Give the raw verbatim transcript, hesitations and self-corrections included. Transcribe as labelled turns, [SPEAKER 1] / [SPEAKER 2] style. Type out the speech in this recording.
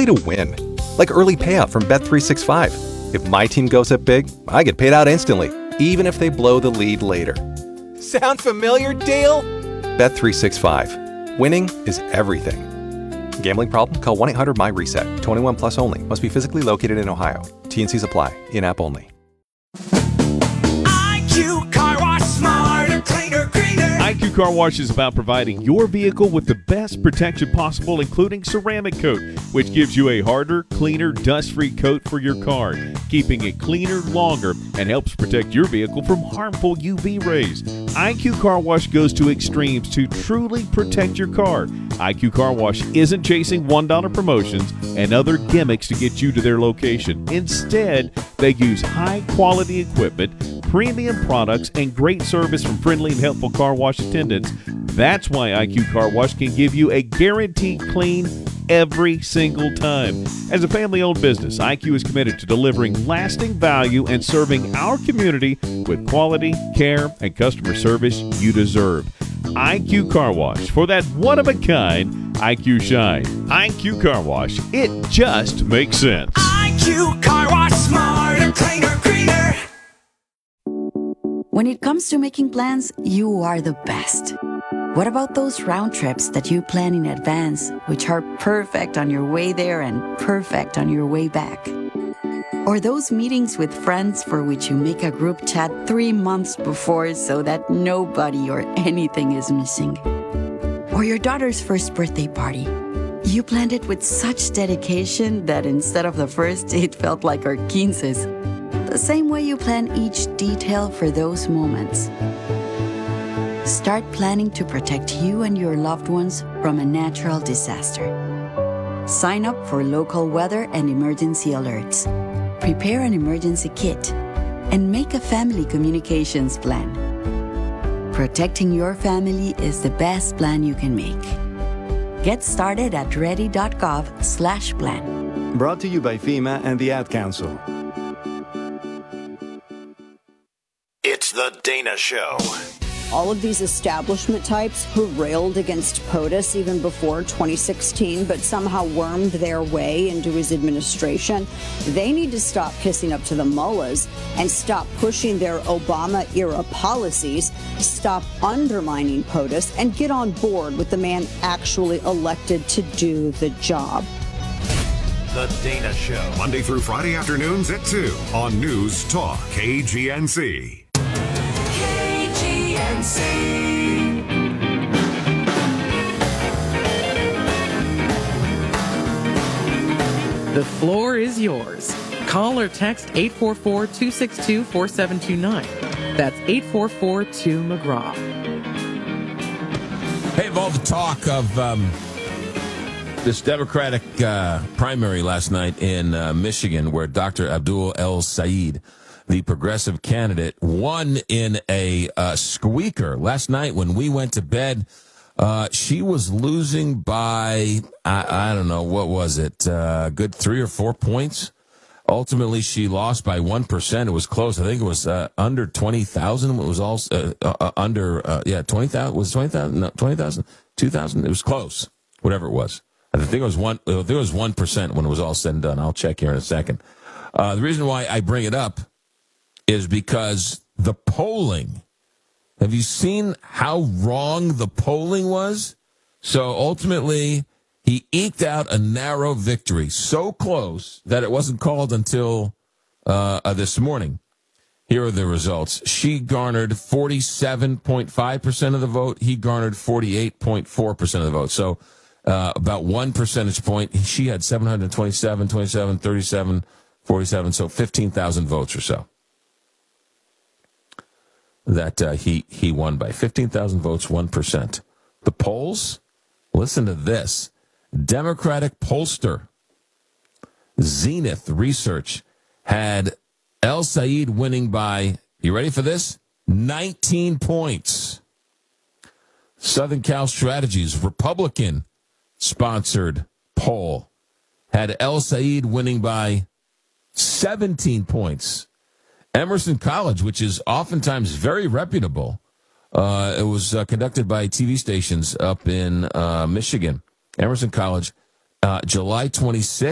[SPEAKER 1] likely to win. Like early payout from Bet three sixty-five. If my team goes up big, I get paid out instantly, even if they blow the lead later. Sound familiar, Dale? Bet three sixty-five. Winning is everything. Gambling problem? Call one eight hundred my reset. twenty-one plus only. Must be physically located in Ohio. T N Cs apply. In-app only.
[SPEAKER 2] I Q Car Wash, smarter, cleaner, greener.
[SPEAKER 3] I Q Car Wash is about providing your vehicle with the best protection possible, including ceramic coat, which gives you a harder, cleaner, dust-free coat for your car, keeping it cleaner longer and helps protect your vehicle from harmful U V rays. I Q Car Wash goes to extremes to truly protect your car. I Q Car Wash isn't chasing one dollar promotions and other gimmicks to get you to their location. Instead, they use high-quality equipment, premium products, and great service from friendly and helpful car wash attendants. That's why I Q Car Wash can give you a guaranteed clean every single time. As a family-owned business, I Q is committed to delivering lasting value and serving our community with quality, care, and customer service you deserve. I Q Car Wash, for that one-of-a-kind I Q shine. I Q Car Wash, it just makes sense.
[SPEAKER 2] I Q Car Wash, smarter, cleaner, greener.
[SPEAKER 4] When it comes to making plans, you are the best. What about those round trips that you plan in advance, which are perfect on your way there and perfect on your way back? Or those meetings with friends for which you make a group chat three months before so that nobody or anything is missing? Or your daughter's first birthday party. You planned it with such dedication that instead of the first, it felt like our quinces. The same way you plan each detail for those moments. Start planning to protect you and your loved ones from a natural disaster. Sign up for local weather and emergency alerts. Prepare an emergency kit and make a family communications plan. Protecting your family is the best plan you can make. Get started at ready.gov slash plan.
[SPEAKER 5] Brought to you by FEMA and the Ad Council.
[SPEAKER 2] It's the Dana Show.
[SPEAKER 6] All of these establishment types who railed against POTUS even before twenty sixteen, but somehow wormed their way into his administration, they need to stop kissing up to the mullahs and stop pushing their Obama-era policies, stop undermining POTUS, and get on board with the man actually elected to do the job.
[SPEAKER 2] The Dana Show.
[SPEAKER 7] Monday through Friday afternoons at two on News Talk K G N C.
[SPEAKER 8] The floor is yours. Call or text eight four four, two six two, four seven two nine. That's eight four four two McGraw.
[SPEAKER 9] Hey, of all the talk of um, this Democratic uh, primary last night in uh, Michigan, where Doctor Abdul El-Sayed, the progressive candidate, won in a uh, squeaker. Last night when we went to bed, uh, she was losing by, I, I don't know, what was it, uh, good three or four points? Ultimately, she lost by one percent. It was close. I think it was uh, under twenty thousand. It was also uh, uh, under, uh, yeah, twenty thousand. Was it twenty thousand? No, twenty thousand? two thousand? It was close, whatever it was. I think it was one, I think it was one percent when it was all said and done. I'll check here in a second. Uh, the reason why I bring it up is because the polling, have you seen how wrong the polling was? So ultimately, he eked out a narrow victory, so close that it wasn't called until uh, uh, this morning. Here are the results. She garnered forty-seven point five percent of the vote. He garnered forty-eight point four percent of the vote. So uh, about one percentage point. She had seven hundred twenty-seven, twenty-seven, thirty-seven, forty-seven, so fifteen thousand votes or so. That uh, he, he won by fifteen thousand votes, one percent. The polls, listen to this. Democratic pollster Zenith Research had El-Sayed winning by, you ready for this? nineteen points. Southern Cal Strategies, Republican-sponsored poll, had El-Sayed winning by seventeen points. Emerson College, which is oftentimes very reputable, uh, it was uh, conducted by T V stations up in uh, Michigan. Emerson College, uh, July twenty-sixth.